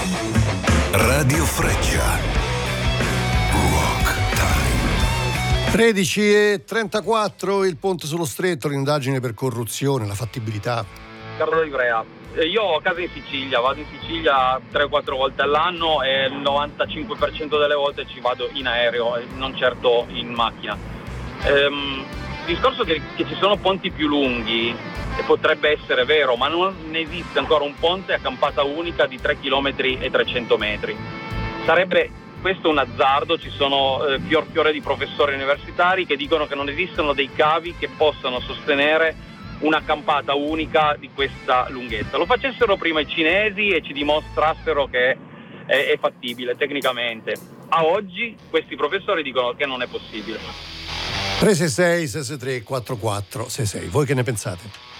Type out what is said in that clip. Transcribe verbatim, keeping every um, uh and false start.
Radio Freccia. Rock Time. tredici e trentaquattro, il ponte sullo stretto, l'indagine per corruzione, la fattibilità. Carlo Livrea. Io ho casa in Sicilia, vado in Sicilia tre o quattro volte all'anno e il novantacinque per cento delle volte ci vado in aereo, non certo in macchina. Ehm, il discorso che, che ci sono ponti più lunghi potrebbe essere vero, ma non esiste ancora un ponte a campata unica di tre chilometri e trecento metri. Sarebbe questo un azzardo, ci sono eh, fior fiore di professori universitari che dicono che non esistono dei cavi che possano sostenere una campata unica di questa lunghezza. Lo facessero prima i cinesi e ci dimostrassero che è, è fattibile tecnicamente. A oggi questi professori dicono che non è possibile. tre sei sei sei sei tre quattro quattro sei sei, voi che ne pensate?